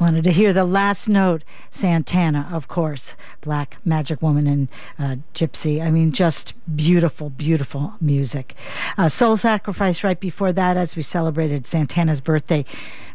Wanted to hear the last note, Santana, of course, Black Magic Woman and Gypsy. I mean, just beautiful, beautiful music. Soul Sacrifice right before that, as we celebrated Santana's birthday.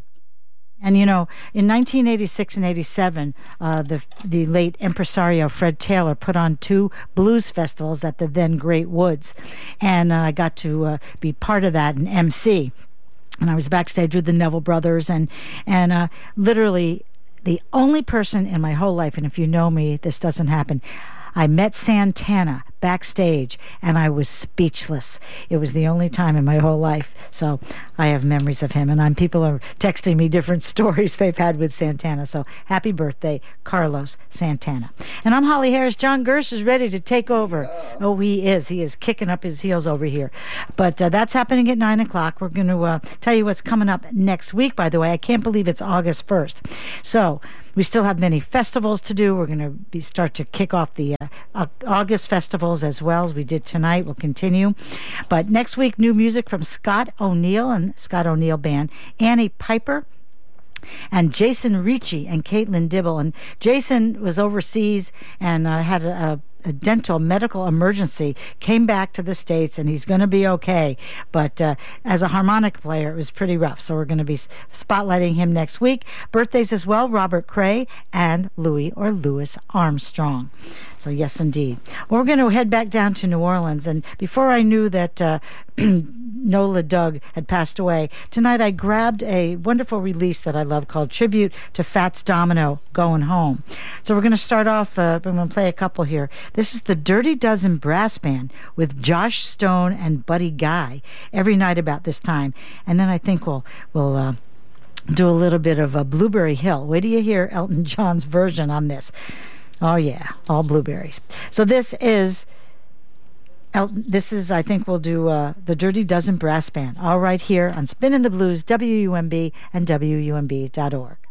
And, you know, in 1986 and 87, the late impresario Fred Taylor put on 2 blues festivals at the then Great Woods. And I got to be part of that and MC. And I was backstage with the Neville Brothers, and literally the only person in my whole life, and if you know me, this doesn't happen, I met Santana backstage, and I was speechless. It was the only time in my whole life. So I have memories of him, and people are texting me different stories they've had with Santana. So happy birthday, Carlos Santana. And I'm Holly Harris. John Gersh is ready to take over. Yeah. Oh, he is. He is kicking up his heels over here. But that's happening at 9 o'clock. We're going to tell you what's coming up next week, by the way. I can't believe it's August 1st. So we still have many festivals to do. We're going to start to kick off the August festivals as well as we did tonight. We'll continue. But next week, new music from Scott O'Neill and Scott O'Neill Band, Annie Piper, and Jason Ricci and Caitlin Dibble. And Jason was overseas and had a dental medical emergency, came back to the States, and he's going to be okay. But as a harmonic player, it was pretty rough. So we're going to be spotlighting him next week. Birthdays as well, Robert Cray and Louis Armstrong. So yes, indeed. Well, we're going to head back down to New Orleans. And before I knew that Nola Doug had passed away, tonight I grabbed a wonderful release that I love called Tribute to Fats Domino, Going Home. So we're going to start off, I'm going to play a couple here. This is the Dirty Dozen Brass Band with Josh Stone and Buddy Guy every night about this time. And then I think we'll do a little bit of Blueberry Hill. Wait till you hear Elton John's version on this. Oh, yeah, all blueberries. So this is, I think we'll do the Dirty Dozen Brass Band, all right here on Spinning the Blues, WUMB and WUMB.org.